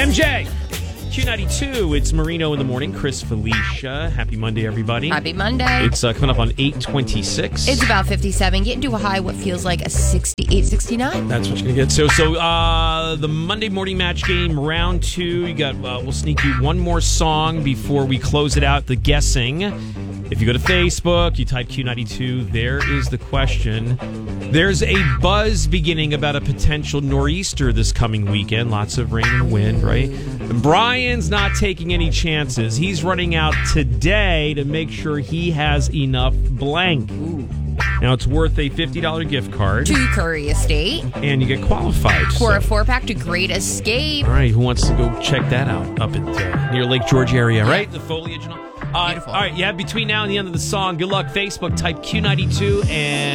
MJ, Q92. It's Marino in the morning. Chris Felicia. Happy Monday, everybody. Happy Monday. It's coming up on 8:26. It's about 57. Getting to a high what feels like a 68, 69. That's what you're going to get. So the Monday morning match game, round 2. You got. We'll sneak you one more song before we close it out. The guessing. If you go to Facebook, you type Q92, there is the question. There's a buzz beginning about a potential nor'easter this coming weekend. Lots of rain and wind, right? And Brian's not taking any chances. He's running out today to make sure he has enough blank. Ooh. Now, it's worth a $50 gift card. To Curry Estate. And you get qualified. For a 4-pack to Great Escape. All right, who wants to go check that out up at near Lake George area, right? The foliage and all. Beautiful. All right, yeah, between now and the end of the song, good luck. Facebook, type Q92 and